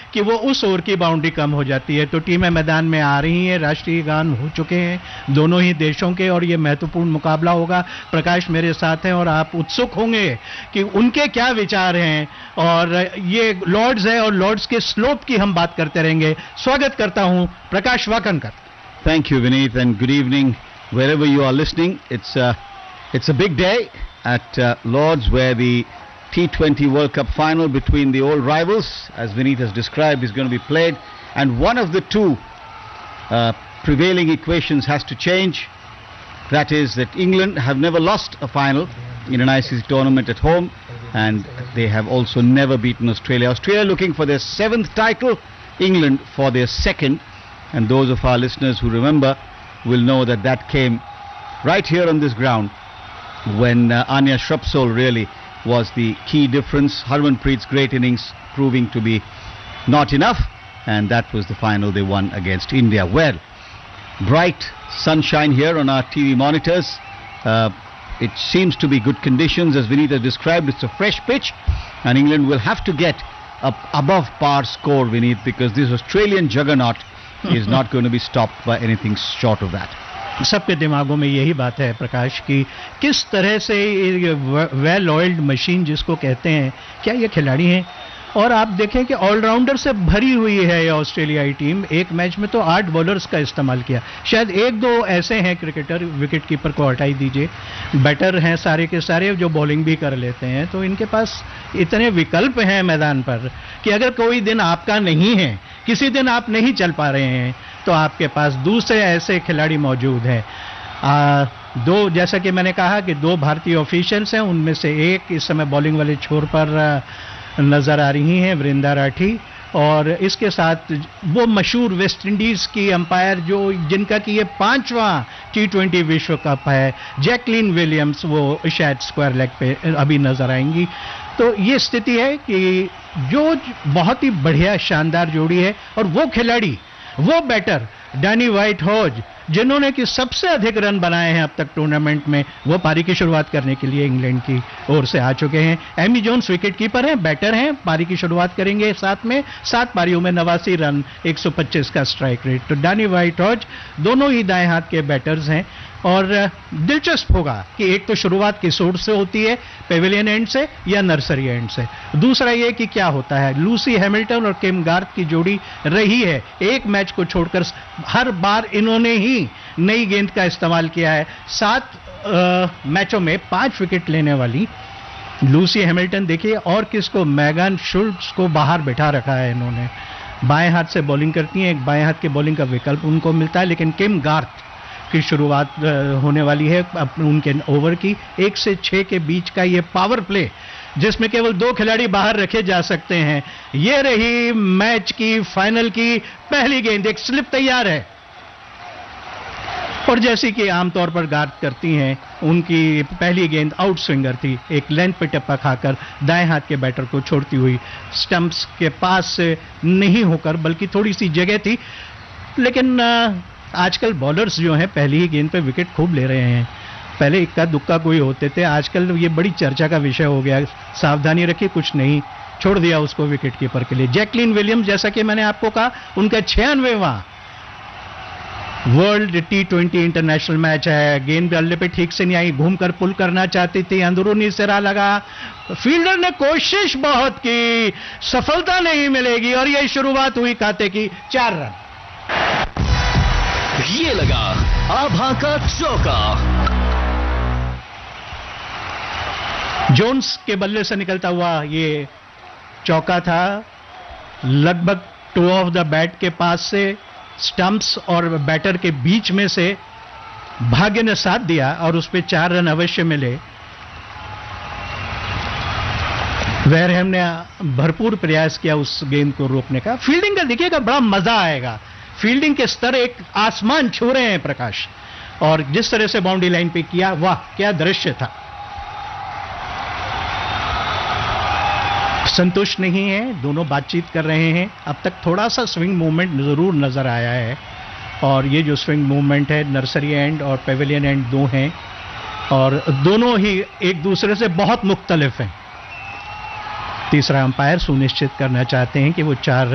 कि वो उस ओवर की बाउंड्री कम हो जाती है। तो टीमें मैदान में आ रही हैं, राष्ट्रीय गान हो चुके हैं दोनों ही देशों के, और ये महत्वपूर्ण मुकाबला होगा। प्रकाश मेरे साथ हैं और आप उत्सुक होंगे कि उनके क्या विचार हैं, और ये लॉर्ड्स है और लॉर्ड्स के स्लोप की हम बात करते रहेंगे। स्वागत करता हूं प्रकाश Wakankar. Thank you, Vineet, and good evening wherever you are listening. It's a big day at Lord's, where the T20 World Cup final between the old rivals, as Vineet has described, is going to be played, and one of the two prevailing equations has to change. That is that England have never lost a final in an ICC tournament at home, and they have also never beaten Australia. Australia looking for their 7th title, England for their 2nd. And those of our listeners who remember will know that that came right here on this ground when Anya Shrubsole really was the key difference. Harmanpreet's great innings proving to be not enough, and that was the final they won against India. Well, bright sunshine here on our TV monitors. It seems to be good conditions, as Vineet has described. It's a fresh pitch, and England will have to get a above par score, Vineet, because this Australian juggernaut is not going to be stopped by anything short of that. सबके दिमागों में यही बात है प्रकाश की किस तरह से well oiled machine जिसको कहते हैं, क्या ये खिलाड़ी हैं। और आप देखें कि ऑलराउंडर से भरी हुई है ये ऑस्ट्रेलियाई टीम। एक मैच में तो 8 बॉलर्स का इस्तेमाल किया, शायद 1-2 ऐसे हैं क्रिकेटर, विकेट कीपर को हटाई दीजिए, बैटर हैं सारे के सारे जो बॉलिंग भी कर लेते हैं। तो इनके पास इतने विकल्प हैं मैदान पर कि अगर कोई दिन आपका नहीं है, किसी दिन आप नहीं चल पा रहे हैं, तो आपके पास दूसरे ऐसे खिलाड़ी मौजूद हैं। दो, जैसा कि मैंने कहा कि 2 भारतीय ऑफिशियल्स हैं, उनमें से एक इस समय बॉलिंग वाले छोर पर नजर आ रही हैं, वृंदा राठी, और इसके साथ वो मशहूर वेस्ट इंडीज की अंपायर जो जिनका कि ये 5वां T20 विश्व कप है, जैकलीन विलियम्स, वो शायद स्क्वायर लेग पे अभी नजर आएंगी। तो ये स्थिति है कि जो बहुत ही बढ़िया शानदार जोड़ी है, और वो खिलाड़ी, वो बैटर डैनी व्हाइट हॉज, जिन्होंने कि सबसे अधिक रन बनाए हैं अब तक टूर्नामेंट में, वो पारी की शुरुआत करने के लिए इंग्लैंड की ओर से आ चुके हैं। एमी जोन्स विकेट कीपर हैं, बैटर हैं, पारी की शुरुआत करेंगे साथ में 7 पारियों में 89 रन, 125 का स्ट्राइक रेट। तो डैनी व्हाइट हॉज दोनों ही दाएं हाथ के बैटर्स हैं, और दिलचस्प होगा कि एक तो शुरुआत किस ओर से होती है, पेविलियन एंड से या नर्सरी एंड से। दूसरा ये कि क्या होता है, लूसी हैमिल्टन और किम गार्थ की जोड़ी रही है, एक मैच को छोड़कर हर बार इन्होंने ही नई गेंद का इस्तेमाल किया है। 7 मैचों में 5 विकेट लेने वाली लूसी हैमिल्टन देखिए, और किसको, मैगन शुल्ट्ज को बाहर बिठा रखा है इन्होंने। बाएं हाथ से बॉलिंग करती हैं, एक बाएं हाथ के बॉलिंग का विकल्प उनको मिलता है, लेकिन किम गार्थ की शुरुआत होने वाली है उनके ओवर की 1 से 6 के बीच का ये पावर प्ले, जिसमें केवल 2 खिलाड़ी बाहर रखे जा सकते हैं। ये रही मैच की फाइनल की पहली गेंद, एक स्लिप तैयार है, और जैसी कि आमतौर पर गार्थ करती हैं, उनकी पहली गेंद आउट स्विंगर थी, एक लेंथ पे टप्पा खाकर दाएं हाथ के बैटर को छोड़ती हुई, स्टंप्स के पास से नहीं होकर, बल्कि थोड़ी सी जगह थी। लेकिन आजकल बॉलर्स जो हैं पहली ही गेंद पे विकेट खूब ले रहे हैं। पहले इक्का दुक्का कोई होते थे, आजकल ये बड़ी चर्चा का विषय हो गया। सावधानी रखिए, कुछ नहीं, छोड़ दिया उसको विकेट कीपर के लिए। जैकलीन विलियम्स, जैसा कि मैंने आपको कहा, उनका 96वां वर्ल्ड T20 इंटरनेशनल मैच है। गेंद बल्ले पे ठीक से नहीं आई, घूमकर पुल करना चाहती थी, अंदरूनी सिरा लगा, फील्डर ने कोशिश बहुत की, सफलता नहीं मिलेगी, और यह शुरुआत हुई खाते की 4 रन। ये लगा आभा का चौका। जोन्स के बल्ले से निकलता हुआ ये चौका था, लगभग टू ऑफ द बैट के पास से, स्टंप्स और बैटर के बीच में से भाग्य ने साथ दिया और उस पे 4 रन अवश्य मिले। वेरहम ने भरपूर प्रयास किया उस गेंद को रोकने का। फील्डिंग का देखिएगा, बड़ा मजा आएगा। फील्डिंग के स्तर एक आसमान छू रहे हैं प्रकाश, और जिस तरह से बाउंड्री लाइन पे किया, वाह क्या दृश्य था। संतुष्ट नहीं है, दोनों बातचीत कर रहे हैं। अब तक थोड़ा सा स्विंग मूवमेंट जरूर नजर आया है, और ये जो स्विंग मूवमेंट है, नर्सरी एंड और पेविलियन एंड 2 हैं, और दोनों ही एक दूसरे से बहुत मुख्तलिफ हैं। तीसरा अंपायर सुनिश्चित करना चाहते हैं कि वो 4